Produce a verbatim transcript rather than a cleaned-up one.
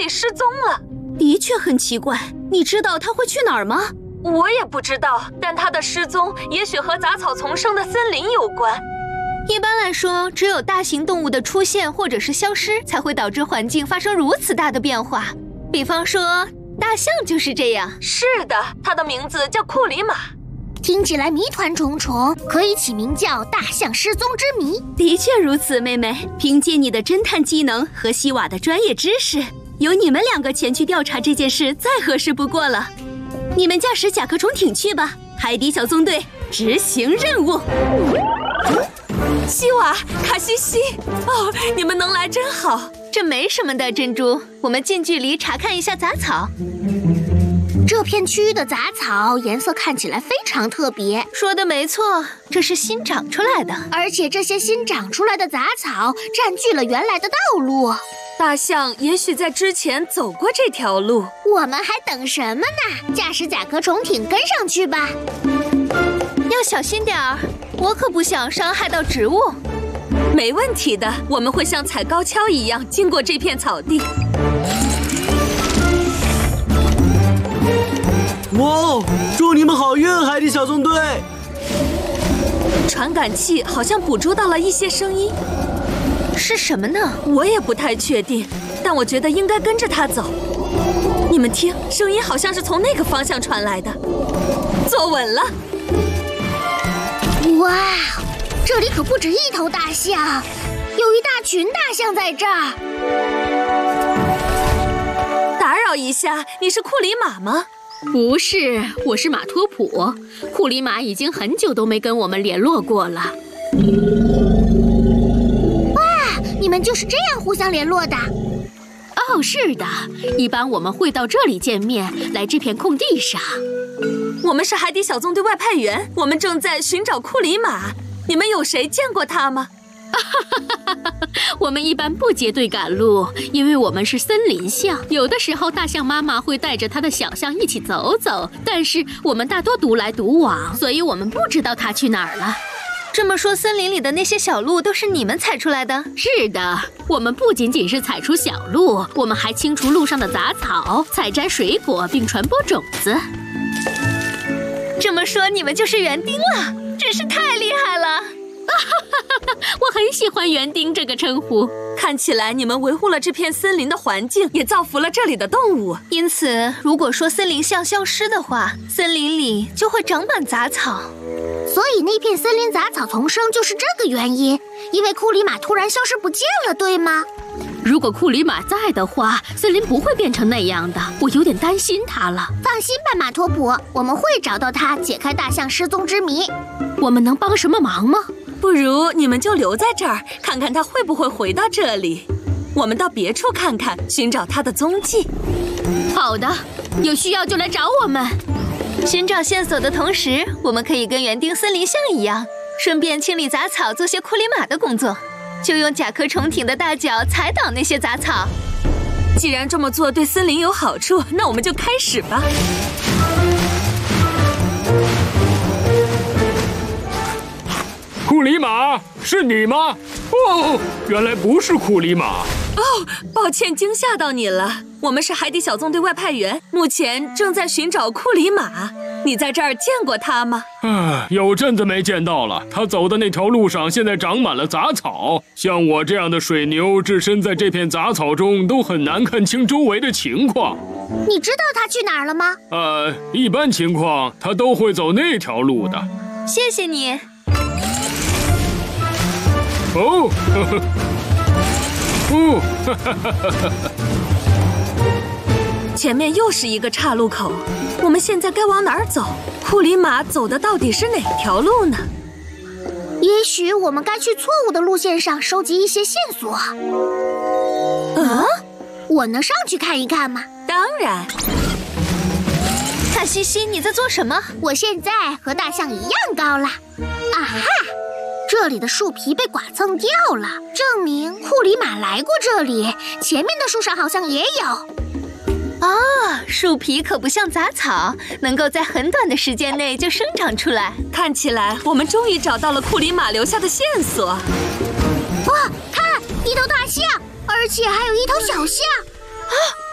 里失踪了。 的确很奇怪，你知道它会去哪儿吗？ 我也不知道，但它的失踪也许和杂草丛生的森林有关。 一般来说，只有大型动物的出现或者是消失，才会导致环境发生如此大的变化。比方说，大象就是这样。 是的，它的名字叫库里马。 听起来谜团重重，可以起名叫大象失踪之谜。 的确如此，妹妹。凭借你的侦探技能和西瓦的专业知识，由你们两个前去调查这件事再合适不过了。你们驾驶甲壳虫艇去吧，海底小纵队执行任务。 西瓦、卡西西，哦，你们能来真好。 这没什么的，珍珠。我们近距离查看一下杂草。 这片区域的杂草颜色看起来非常特别。 说的没错，这是新长出来的， 而且这些新长出来的杂草占据了原来的道路。 大象也许在之前走过这条路。 我们还等什么呢？驾驶甲壳虫艇跟上去吧。 要小心点儿，我可不想伤害到植物。 没问题的，我们会像踩高跷一样经过这片草地。 哇哦！祝你们好运，海底小纵队！ 传感器好像捕捉到了一些声音， 是什么呢？ 我也不太确定，但我觉得应该跟着它走。你们听，声音好像是从那个方向传来的。坐稳了！ 哇，这里可不止一头大象，有一大群大象在这儿。 打扰一下，你是库里马吗？ 不是，我是马托普。库里马已经很久都没跟我们联络过了。 哇，你们就是这样互相联络的？ 哦，是的，一般我们会到这里见面，来这片空地上。 我们是海底小纵队外派员，我们正在寻找库里马。你们有谁见过他吗？ 我们一般不结队赶路，因为我们是森林象。有的时候大象妈妈会带着她的小象一起走走，但是我们大多独来独往，所以我们不知道它去哪儿了。 这么说，森林里的那些小路都是你们采出来的？ 是的，我们不仅仅是采出小路，我们还清除路上的杂草，采摘水果，并传播种子。 这么说，你们就是园丁了，真是太厉害了！ 我很喜欢园丁这个称呼。 看起来你们维护了这片森林的环境，也造福了这里的动物。 因此，如果说森林象消失的话，森林里就会长满杂草。 所以那片森林杂草丛生就是这个原因，因为库里马突然消失不见了，对吗？ 如果库里马在的话，森林不会变成那样的。我有点担心他了。 放心吧，马托普，我们会找到他，解开大象失踪之谜。 我们能帮什么忙吗？ 不如你们就留在这儿，看看他会不会回到这里。我们到别处看看，寻找他的踪迹。 好的，有需要就来找我们。 寻找线索的同时，我们可以跟园丁森林象一样，顺便清理杂草，做些库里马的工作。就用甲壳虫艇的大脚踩倒那些杂草。 既然这么做对森林有好处，那我们就开始吧。 库里马，是你吗？哦，原来不是库里马。 哦，抱歉惊吓到你了。我们是海底小纵队外派员，目前正在寻找库里马。你在这儿见过他吗？ 啊，有阵子没见到了。他走的那条路上现在长满了杂草，像我这样的水牛置身在这片杂草中，都很难看清周围的情况。 你知道他去哪儿了吗？ 呃，一般情况他都会走那条路的。 谢谢你。 哦，呵呵，哦，哈哈哈哈哈。 前面又是一个岔路口，我们现在该往哪儿走？库里马走的到底是哪条路呢？ 也许我们该去错误的路线上收集一些线索。 啊？ 我能上去看一看吗？ 当然。 卡西西，你在做什么？ 我现在和大象一样高了。啊哈！这里的树皮被剐蹭掉了，证明库里马来过这里。前面的树上好像也有。 啊，树皮可不像杂草，能够在很短的时间内就生长出来。 看起来我们终于找到了库里马留下的线索。 哇，看，一头大象，而且还有一头小象。 啊！